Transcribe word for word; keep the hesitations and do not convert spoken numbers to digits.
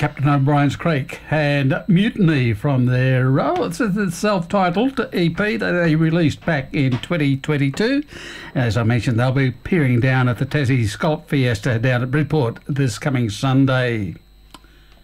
Captain O'Brien's Creek, and Mutiny from their oh, it's a self-titled E P that they released back in twenty twenty-two. As I mentioned, they'll be peering down at the Tassie Scalp Fiesta down at Bridport this coming Sunday.